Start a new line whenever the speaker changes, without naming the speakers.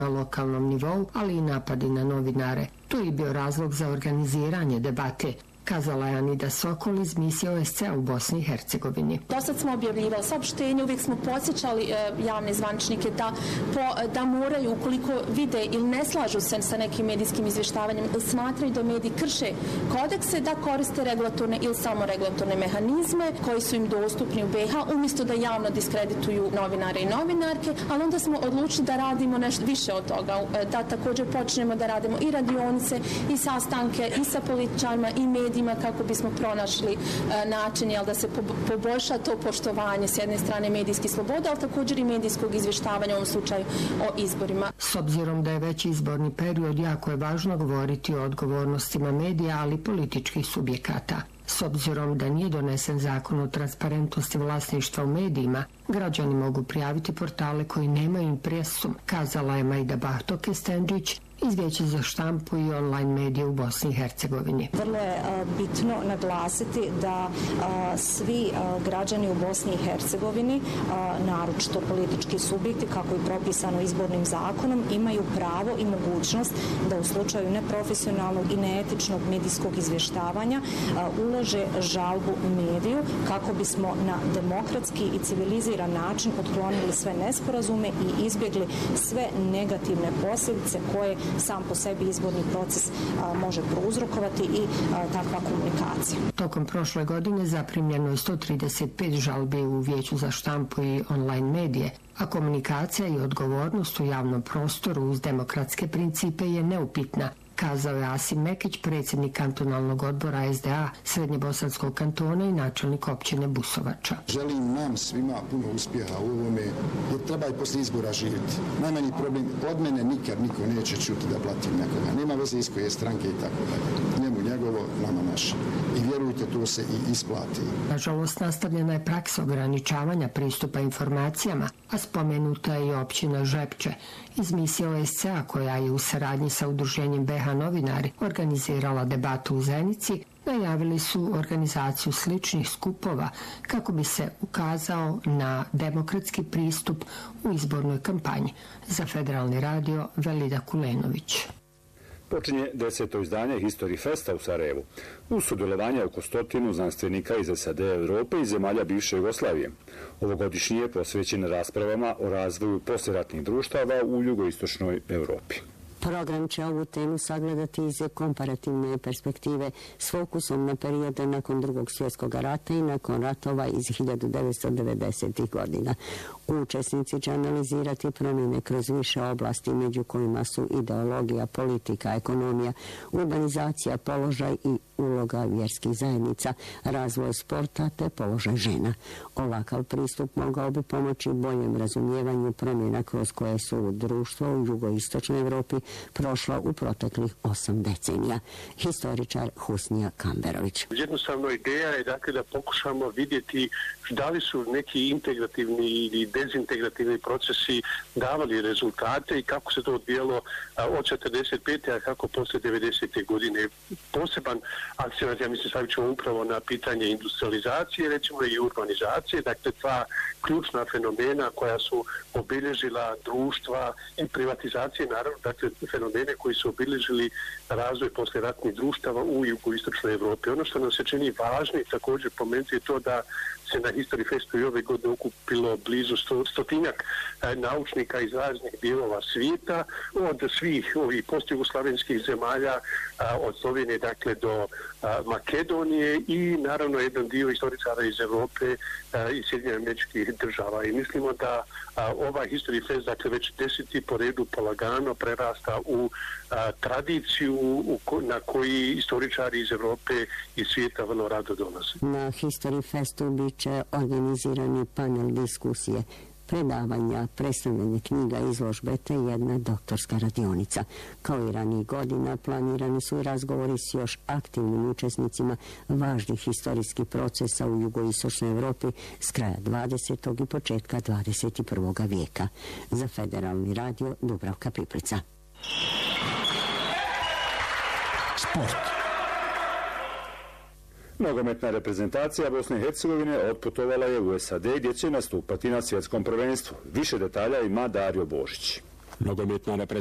na lokalnom nivou, ali i napadi na novinare. To je bio razlog za organiziranje debate, kazala je Anida Sokol iz misije OSCE u Bosni i Hercegovini.
Dosad smo objavljivali saopštenje, uvijek smo podsjećali javne zvančnike da moraju, ukoliko vide ili ne slažu se sa nekim medijskim izvještavanjem ili smatraju da mediji krše kodekse, da koriste regulatorne ili samoregulatorne mehanizme koji su im dostupni u BiH, umjesto da javno diskredituju novinare i novinarke, ali onda smo odlučili da radimo nešto više od toga, da također počnemo da radimo i radionice i sastanke i sa političarima i medijima kako bismo pronašli način da se poboljša to poštovanje s jedne strane medijske slobode, ali također i medijskog izvještavanja u ovom slučaju o izborima.
S obzirom da je već izborni period, jako je važno govoriti o odgovornostima medija, ali i političkih subjekata. S obzirom da nije donesen zakon o transparentnosti vlasništva u medijima, građani mogu prijaviti portale koji nemaju impresum, kazala je Majda Bahtoke-Stenđić iz Vijeća za štampu i online medije u Bosni i Hercegovini.
Vrlo je bitno naglasiti da svi građani u Bosni i Hercegovini, naročito politički subjekti, kako je propisano izbornim zakonom, imaju pravo i mogućnost da u slučaju neprofesionalnog i neetičnog medijskog izvještavanja ulože žalbu mediju kako bismo na demokratski i civiliziran način otklonili sve nesporazume i izbjegli sve negativne posljedice koje sam po sebi izborni proces može prouzrokovati i takva komunikacija.
Tokom prošle godine zaprimljeno je 135 žalbi u Vijeću za štampu i online medije, a komunikacija i odgovornost u javnom prostoru uz demokratske principe je neupitna, kazao je Asim Mekić, predsjednik kantonalnog odbora SDA Srednjebosanskog kantona i načelnik općine Busovača.
Želim nam svima puno uspjeha u ovome, jer treba i poslije izbora živjeti. Najmanji problem, od mene nikad niko neće čuti da platim nekoga. Nema veze iz koje stranke i tako dalje. Njemu njegovo, nama naše. I vjerujte, to se i isplati.
Nažalost, nastavljena je praksa ograničavanja pristupa informacijama, a spomenuta je i općina Žepče iz misije OSCE-a koja je u saradnji sa udruženjem BiH novinari organizirala debatu u Zenici. Najavili su organizaciju sličnih skupova kako bi se ukazao na demokratski pristup u izbornoj kampanji. Za Federalni radio Velida Kulenović.
Počinje 10. izdanje History Festa u Sarajevu. U sudjelovanje oko 100 znanstvenika iz SAD, Europe i zemalja bivše Jugoslavije. Ovogodišnji je posvećen raspravama o razvoju poslijeratnih društava u jugoistočnoj Europi.
Program će ovu temu sagledati iz komparativne perspektive s fokusom na periode nakon Drugog svjetskog rata i nakon ratova iz 1990. godina. Učesnici će analizirati promjene kroz više oblasti, među kojima su ideologija, politika, ekonomija, urbanizacija, položaj i uloga vjerskih zajednica, razvoj sporta te položaj žena. Ovakav pristup mogao bi pomoći boljem razumijevanju promjena kroz koje su društvo u jugoistočnoj Europi prošla u proteklih 8 decenija. Historičar Husnija Kamberović.
Jednostavno ideja je dakle da pokušamo vidjeti da li su neki integrativni ili dezintegrativni procesi davali rezultate i kako se to odvijalo od 45. a kako poslije 90. godine. Poseban akcenat, ja mislim, stavit ćemo upravo na pitanje industrializacije, recimo i urbanizacije, dakle dva ključna fenomena koja su obilježila društva i privatizacije, naravno, dakle fenomene koji su obilježili razvoj poslijeratnih društava u jugoistočnoj Europi. Ono što nam se čini važno i također pomenuti je to da se na History Festu i ove godine okupilo blizu 100 naučnika iz raznih dijelova svijeta, od svih ovih postjugoslavenskih zemalja, od Slovenije dakle do Makedonije i naravno jedan dio historičara iz Europe i Sjedinjenih Američkih Država. I mislimo da ovaj History Fest dakle već 10. po redu polagano prerasta u tradiciju na koji historičari iz Europe i svijeta vrlo rado dolaze.
Na History Festu bit će organizirani panel diskusije, predavanja, predstavljanje knjiga, izložbe te jedna doktorska radionica. Kao i ranijih godina planirani su i razgovori s još aktivnim učesnicima važnih historijskih procesa u jugoistočnoj Europi s kraja 20. i početka 21. vijeka. Za Federalni radio Dubravka Piplica.
Sport.
Nogometna reprezentacija Bosne i Hercegovine otputovala je u SAD gdje će nastupati na svjetskom prvenstvu. Više detalja ima Dario Božić.
Nogometna